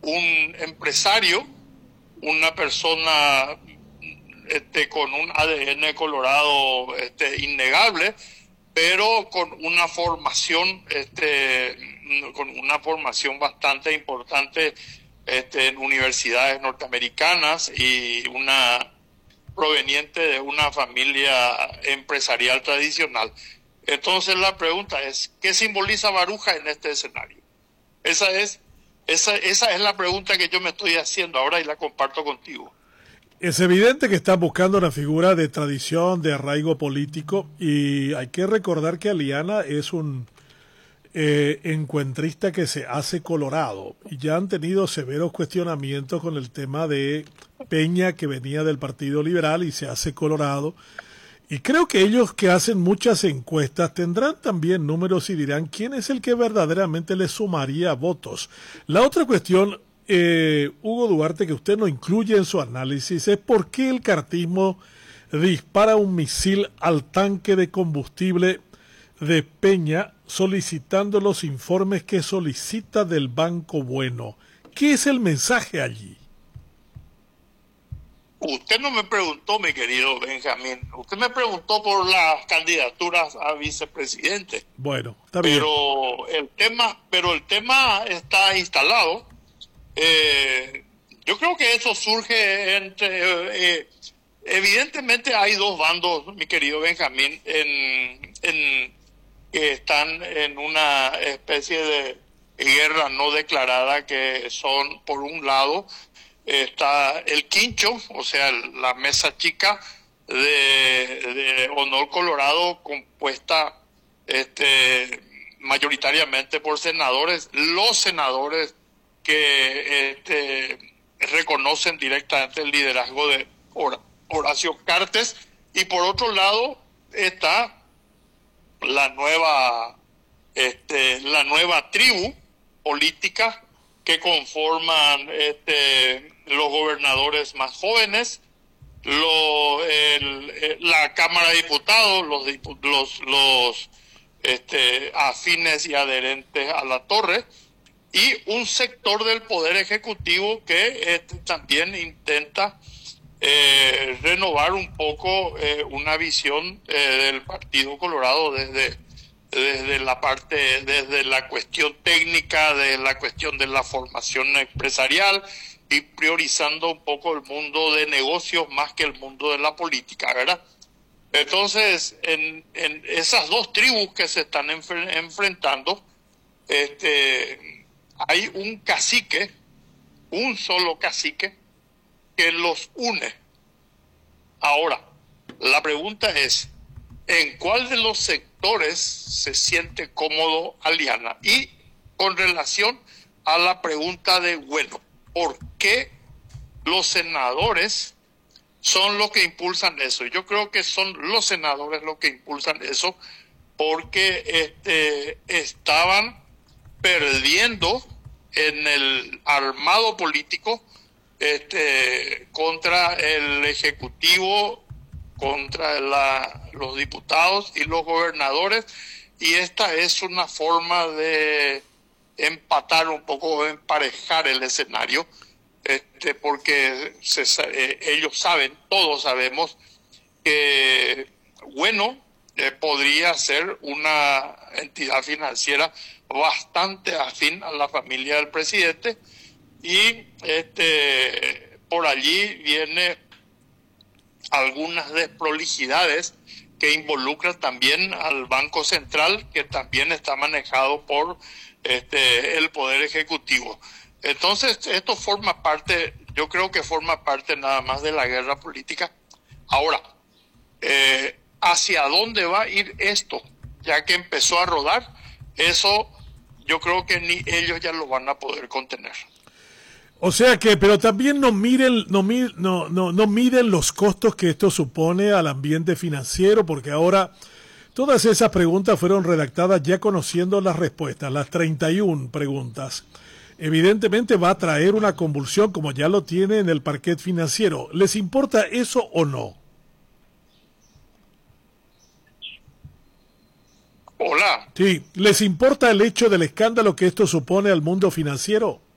un empresario, una persona con un ADN colorado innegable, pero con una formación bastante importante en universidades norteamericanas y una proveniente de una familia empresarial tradicional. Entonces la pregunta es, ¿qué simboliza Baruja en este escenario? Esa es la pregunta que yo me estoy haciendo ahora y la comparto contigo. Es evidente que están buscando una figura de tradición, de arraigo político, y hay que recordar que Aliana es un encuentrista que se hace colorado, y ya han tenido severos cuestionamientos con el tema de Peña, que venía del Partido Liberal y se hace colorado. Y creo que ellos, que hacen muchas encuestas, tendrán también números y dirán quién es el que verdaderamente le sumaría votos. La otra cuestión, Hugo Duarte, que usted no incluye en su análisis, es por qué el cartismo dispara un misil al tanque de combustible de Peña solicitando los informes que solicita del Banco Bueno. ¿Qué es el mensaje allí? Usted no me preguntó, mi querido Benjamín, usted me preguntó por las candidaturas a vicepresidente. Bueno, está bien. Pero el tema está instalado. Yo creo que eso surge evidentemente hay dos bandos, mi querido Benjamín, que están en una especie de guerra no declarada, que son, por un lado, está el quincho, o sea, la mesa chica de Honor Colorado, compuesta mayoritariamente por senadores, los senadores que reconocen directamente el liderazgo de Horacio Cartes, y por otro lado está la nueva tribu política que conforman los gobernadores más jóvenes, la Cámara de Diputados, los afines y adherentes a la Torre, y un sector del Poder Ejecutivo que también intenta renovar un poco una visión del Partido Colorado desde la cuestión técnica, de la cuestión de la formación empresarial, y priorizando un poco el mundo de negocios más que el mundo de la política, ¿verdad? Entonces, en esas dos tribus que se están enfrentando, hay un solo cacique que los une. Ahora, la pregunta es, ¿en cuál de los sectores se siente cómodo Aliana? Y con relación a la pregunta de, bueno, ¿por qué los senadores son los que impulsan eso? Yo creo que son los senadores los que impulsan eso porque estaban perdiendo en el armado político contra el Ejecutivo, contra los diputados y los gobernadores, y esta es una forma de empatar un poco, emparejar el escenario, porque ellos saben, todos sabemos, que podría ser una entidad financiera bastante afín a la familia del presidente, y por allí viene algunas desprolijidades que involucran también al Banco Central, que también está manejado por el Poder Ejecutivo. Entonces, esto forma parte, yo creo que forma parte nada más de la guerra política. Ahora, ¿hacia dónde va a ir esto? Ya que empezó a rodar, eso yo creo que ni ellos ya lo van a poder contener. O sea que, pero también no miden los costos que esto supone al ambiente financiero, porque ahora todas esas preguntas fueron redactadas ya conociendo las respuestas, las 31 preguntas. Evidentemente va a traer una convulsión, como ya lo tiene en el parquet financiero. ¿Les importa eso o no? Hola. Sí, ¿les importa el hecho del escándalo que esto supone al mundo financiero?